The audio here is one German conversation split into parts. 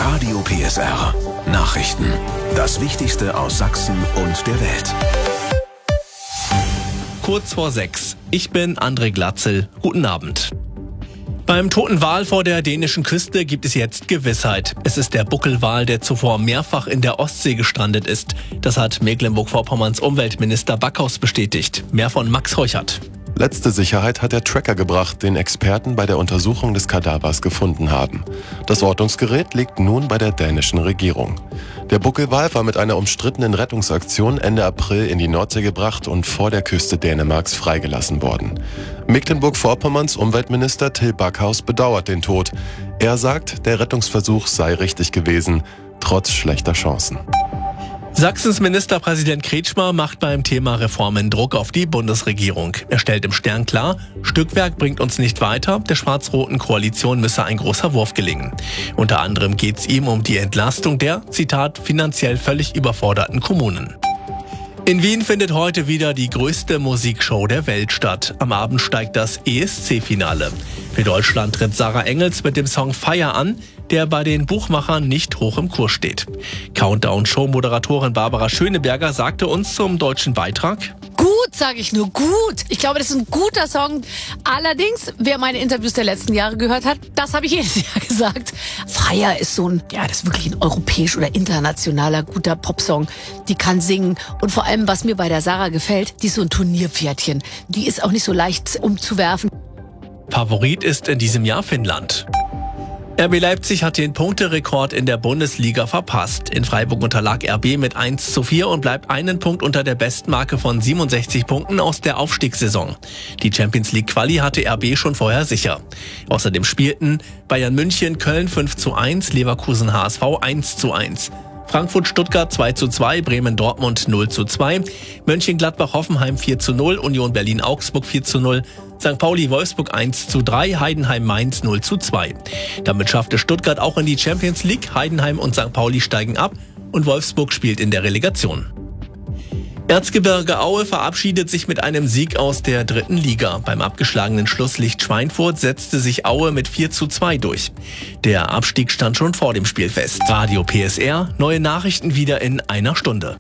Radio PSR. Nachrichten. Das Wichtigste aus Sachsen und der Welt. Kurz vor 6. Ich bin André Glatzel. Guten Abend. Beim toten Wal vor der dänischen Küste gibt es jetzt Gewissheit. Es ist der Buckelwal, der zuvor mehrfach in der Ostsee gestrandet ist. Das hat Mecklenburg-Vorpommerns Umweltminister Backhaus bestätigt. Mehr von Max Heuchert. Letzte Sicherheit hat der Tracker gebracht, den Experten bei der Untersuchung des Kadavers gefunden haben. Das Ortungsgerät liegt nun bei der dänischen Regierung. Der Buckelwal war mit einer umstrittenen Rettungsaktion Ende April in die Nordsee gebracht und vor der Küste Dänemarks freigelassen worden. Mecklenburg-Vorpommerns Umweltminister Till Backhaus bedauert den Tod. Er sagt, der Rettungsversuch sei richtig gewesen, trotz schlechter Chancen. Sachsens Ministerpräsident Kretschmer macht beim Thema Reformen Druck auf die Bundesregierung. Er stellt im Stern klar, Stückwerk bringt uns nicht weiter, der schwarz-roten Koalition müsse ein großer Wurf gelingen. Unter anderem geht es ihm um die Entlastung der, Zitat, finanziell völlig überforderten Kommunen. In Wien findet heute wieder die größte Musikshow der Welt statt. Am Abend steigt das ESC-Finale. Für Deutschland tritt Sarah Engels mit dem Song Fire an, der bei den Buchmachern nicht hoch im Kurs steht. Countdown-Show-Moderatorin Barbara Schöneberger sagte uns zum deutschen Beitrag: Gut, sage ich nur, gut. Ich glaube, das ist ein guter Song. Allerdings, wer meine Interviews der letzten Jahre gehört hat, das habe ich jedes Jahr gesagt. Fire ist das ist wirklich ein europäisch oder internationaler guter Popsong. Die kann singen. Und vor allem, was mir bei der Sarah gefällt, die ist so ein Turnierpferdchen. Die ist auch nicht so leicht umzuwerfen. Favorit ist in diesem Jahr Finnland. RB Leipzig hat den Punkterekord in der Bundesliga verpasst. In Freiburg unterlag RB mit 1:4 und bleibt einen Punkt unter der Bestmarke von 67 Punkten aus der Aufstiegssaison. Die Champions League Quali hatte RB schon vorher sicher. Außerdem spielten Bayern München Köln 5:1, Leverkusen HSV 1:1. Frankfurt-Stuttgart 2:2, Bremen-Dortmund 0:2, Mönchengladbach-Hoffenheim 4:0, Union Berlin-Augsburg 4:0, St. Pauli-Wolfsburg 1:3, Heidenheim-Mainz 0:2. Damit schaffte Stuttgart auch in die Champions League, Heidenheim und St. Pauli steigen ab und Wolfsburg spielt in der Relegation. Erzgebirge Aue verabschiedet sich mit einem Sieg aus der 3. Liga. Beim abgeschlagenen Schlusslicht Schweinfurt setzte sich Aue mit 4:2 durch. Der Abstieg stand schon vor dem Spiel fest. Radio PSR, neue Nachrichten wieder in einer Stunde.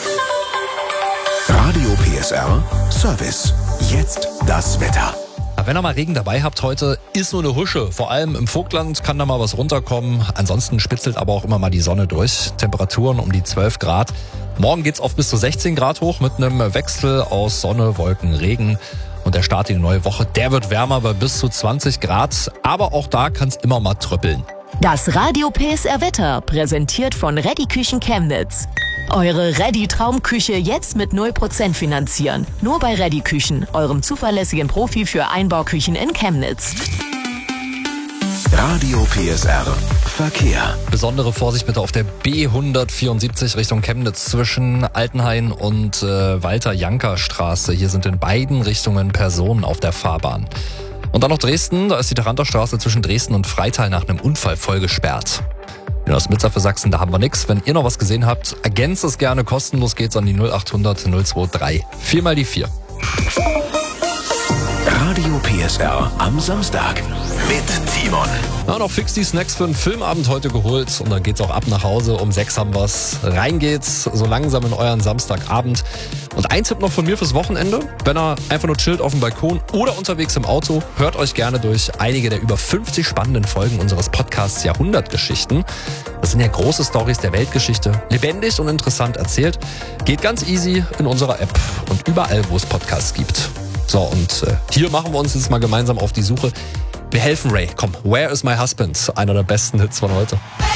Radio PSR Service. Jetzt das Wetter. Wenn ihr mal Regen dabei habt heute, ist nur eine Husche. Vor allem im Vogtland kann da mal was runterkommen. Ansonsten spitzelt aber auch immer mal die Sonne durch. Temperaturen um die 12 Grad. Morgen geht's auf bis zu 16 Grad hoch mit einem Wechsel aus Sonne, Wolken, Regen. Und der Start in die neue Woche, der wird wärmer bei bis zu 20 Grad. Aber auch da kann's immer mal tröppeln. Das Radio PSR Wetter, präsentiert von Reddy Küchen Chemnitz. Eure Reddy Traumküche jetzt mit 0% finanzieren. Nur bei Reddy Küchen, eurem zuverlässigen Profi für Einbauküchen in Chemnitz. Radio PSR Verkehr. Besondere Vorsicht bitte auf der B174 Richtung Chemnitz zwischen Altenhain und Walter-Janker-Straße. Hier sind in beiden Richtungen Personen auf der Fahrbahn. Und dann noch Dresden, da ist die Taranterstraße zwischen Dresden und Freital nach einem Unfall voll gesperrt. Aus Mitzer für Sachsen, da haben wir nichts. Wenn ihr noch was gesehen habt, ergänzt es gerne kostenlos, geht's an die 0800 023. 4 mal die 4. Radio PSR am Samstag mit Timon. Noch fix die Snacks für einen Filmabend heute geholt und dann geht's auch ab nach Hause. Um 6 haben wir's. Rein geht's so langsam in euren Samstagabend. Und ein Tipp noch von mir fürs Wochenende. Wenn ihr einfach nur chillt auf dem Balkon oder unterwegs im Auto, hört euch gerne durch einige der über 50 spannenden Folgen unseres Podcasts Jahrhundertgeschichten. Das sind ja große Storys der Weltgeschichte, lebendig und interessant erzählt. Geht ganz easy in unserer App und überall, wo es Podcasts gibt. So, und hier machen wir uns jetzt mal gemeinsam auf die Suche. Wir helfen Ray. Komm, Where is my husband? Einer der besten Hits von heute.